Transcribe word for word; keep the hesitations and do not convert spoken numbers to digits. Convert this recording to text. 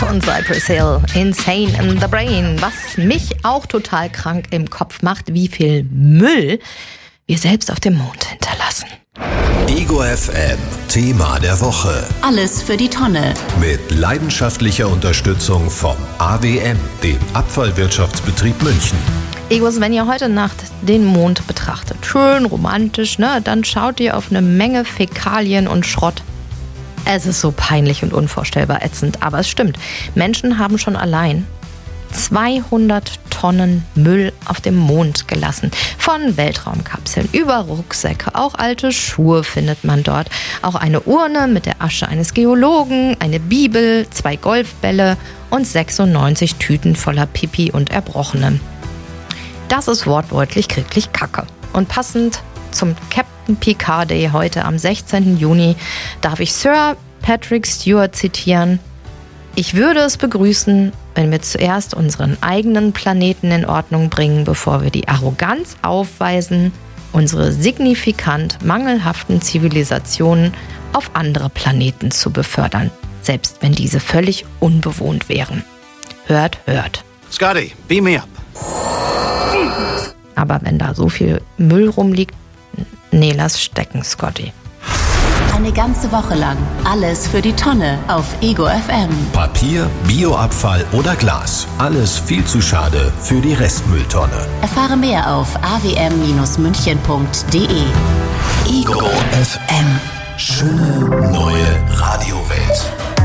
von Cypress Hill, Insane in the Brain. Was mich auch total krank im Kopf macht, wie viel Müll wir selbst auf dem Mond hinterlassen. Ego F M, Thema der Woche. Alles für die Tonne. Mit leidenschaftlicher Unterstützung vom A W M, dem Abfallwirtschaftsbetrieb München. Egos, wenn ihr heute Nacht den Mond betrachtet, schön romantisch, ne, dann schaut ihr auf eine Menge Fäkalien und Schrott. Es ist so peinlich und unvorstellbar ätzend, aber es stimmt. Menschen haben schon allein zweihundert Tonnen Müll auf dem Mond gelassen. Von Weltraumkapseln über Rucksäcke, auch alte Schuhe findet man dort. Auch eine Urne mit der Asche eines Geologen, eine Bibel, zwei Golfbälle und sechsundneunzig Tüten voller Pipi und Erbrochenem. Das ist wortwörtlich krieglich Kacke. Und passend zum Captain Picard Day heute am sechzehnten Juni darf ich Sir Patrick Stewart zitieren: Ich würde es begrüßen, wenn wir zuerst unseren eigenen Planeten in Ordnung bringen, bevor wir die Arroganz aufweisen, unsere signifikant mangelhaften Zivilisationen auf andere Planeten zu befördern, selbst wenn diese völlig unbewohnt wären. Hört, hört. Scotty, beam me up. Aber wenn da so viel Müll rumliegt, nee, lass stecken, Scotty. Eine ganze Woche lang alles für die Tonne auf Ego F M. Papier, Bioabfall oder Glas. Alles viel zu schade für die Restmülltonne. Erfahre mehr auf a w m münchen punkt d e. Ego F M. Schöne neue Radiowelt.